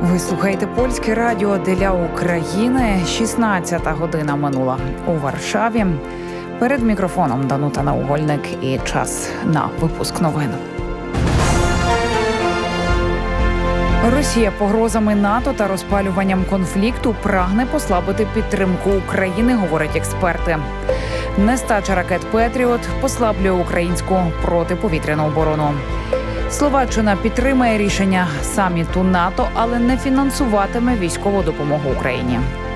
Ви слухаєте Польське радіо для України. 16-та година минула у Варшаві. Перед мікрофоном Данута Наугольник і час на випуск новин. Росія погрозами НАТО та розпалюванням конфлікту прагне послабити підтримку України, говорять експерти. Нестача ракет «Петріот» послаблює українську протиповітряну оборону. Словаччина підтримає рішення саміту НАТО, але не фінансуватиме військову допомогу Україні.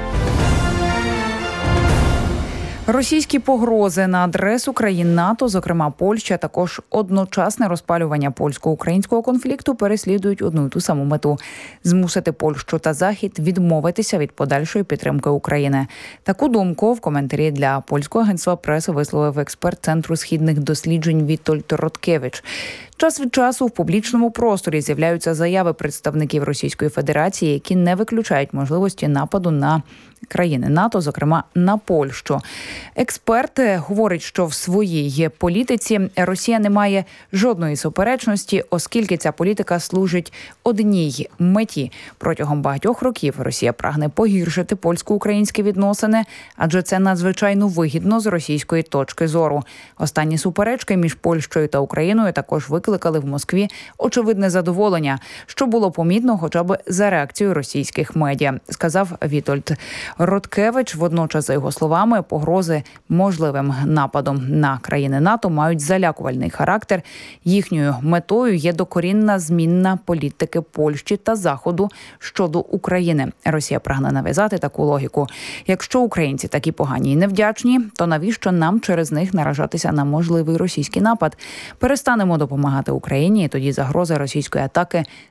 Російські погрози на адресу країн НАТО, зокрема Польща, а також одночасне розпалювання польсько-українського конфлікту переслідують одну й ту саму мету – змусити Польщу та Захід відмовитися від подальшої підтримки України. Таку думку в коментарі для польського агентства преси висловив експерт Центру східних досліджень Вітольд Роткевич. Час від часу в публічному просторі з'являються заяви представників Російської Федерації, які не виключають можливості нападу на країни НАТО, зокрема на Польщу. Експерт говорить, що в своїй політиці Росія не має жодної суперечності, оскільки ця політика служить одній меті. Протягом багатьох років Росія прагне погіршити польсько-українські відносини, адже це надзвичайно вигідно з російської точки зору. Останні суперечки між Польщею та Україною також викликали в Москві очевидне задоволення, що було помітно хоча б за реакцією російських медіа, сказав Вітольд Роткевич. Водночас, за його словами, погрози можливим нападом на країни НАТО мають залякувальний характер. Їхньою метою є докорінна зміна політики Польщі та Заходу щодо України. Росія прагне нав'язати таку логіку. Якщо українці такі погані і невдячні, то навіщо нам через них наражатися на можливий російський напад? Перестанемо допомагати Україні, і тоді загроза російської атаки